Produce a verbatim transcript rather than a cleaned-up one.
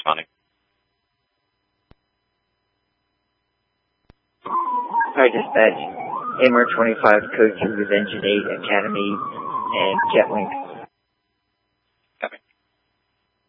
responding. Hi, dispatch. A M R twenty-five, code two, Revenge eight, Academy, and Jetlink.